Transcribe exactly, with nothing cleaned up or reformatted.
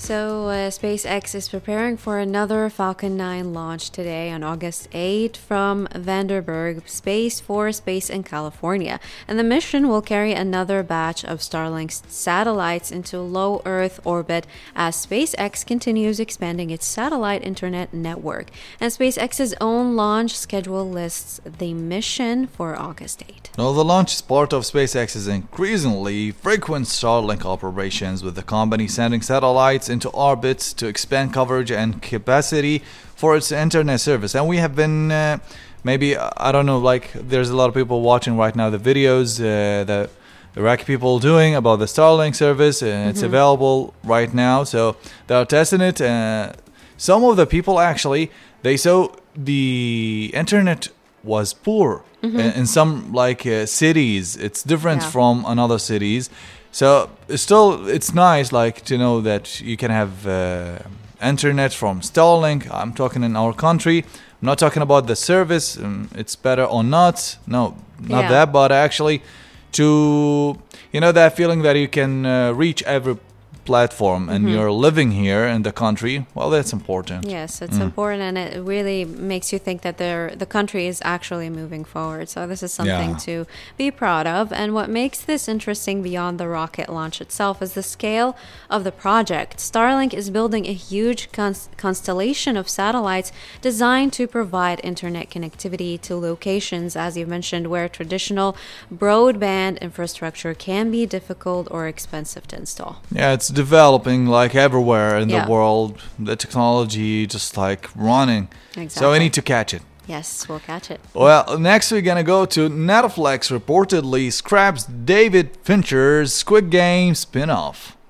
So, uh, SpaceX is preparing for another Falcon nine launch today on August eighth from Vandenberg Space Force Base in California. And the mission will carry another batch of Starlink satellites into low Earth orbit as SpaceX continues expanding its satellite internet network. And SpaceX's own launch schedule lists the mission for August eighth. Well, the launch is part of SpaceX's increasingly frequent Starlink operations, with the company sending satellites into orbit to expand coverage and capacity for its internet service. And we have been, uh, maybe, I don't know, like there's a lot of people watching right now the videos uh, that Iraqi people doing about the Starlink service, and mm-hmm. it's available right now. So they are testing it. Uh, some of the people actually, they saw the internet was poor mm-hmm. in, in some like uh, cities. It's different yeah. from another cities. So still, it's nice, like, to know that you can have uh, internet from Starlink. I'm talking in our country. I'm not talking about the service. Um, it's better or not. No, not yeah. that. But actually, to you know that feeling that you can uh, reach every platform and mm-hmm. you're living here in the country, well, that's important. Yes, it's mm. important, and it really makes you think that there the country is actually moving forward. So this is something Yeah. to be proud of. And what makes this interesting beyond the rocket launch itself is the scale of the project. Starlink is building a huge cons- constellation of satellites designed to provide internet connectivity to locations, as you mentioned, where traditional broadband infrastructure can be difficult or expensive to install. Yeah, it's developing like everywhere in Yeah. the world. The technology just like running. Exactly. So we need to catch it. Yes, we'll catch it. Well, next we're gonna go to Netflix reportedly scraps David Fincher's Squid Game spin-off.